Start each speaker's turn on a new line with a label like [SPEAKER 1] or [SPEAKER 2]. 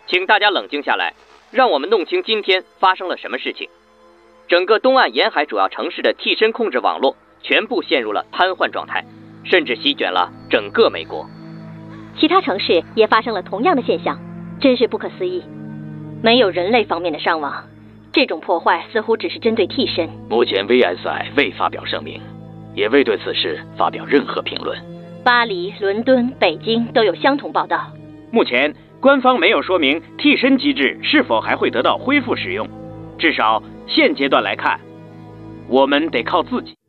[SPEAKER 1] 请大家冷静下来，让我们弄清今天发生了什么事情。整个东岸沿海主要城市的替身控制网络全部陷入了瘫痪状态，甚至席卷了整个美国。
[SPEAKER 2] 其他城市也发生了同样的现象，真是不可思议。没有人类方面的伤亡，这种破坏似乎只是针对替身。
[SPEAKER 3] 目前 VSI 未发表声明，也未对此事发表任何评论。
[SPEAKER 2] 巴黎、伦敦、北京都有相同报道。
[SPEAKER 4] 目前官方没有说明替身机制是否还会得到恢复使用，至少现阶段来看，我们得靠自己。